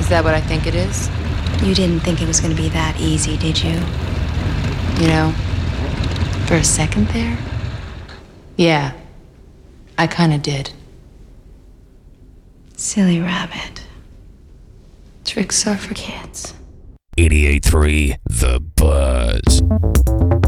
Is that what I think it is? You didn't think it was going to be that easy, did you? You know, for a second there? Yeah, I kinda did. Silly rabbit. Tricks are for kids. 88.3 The Buzz.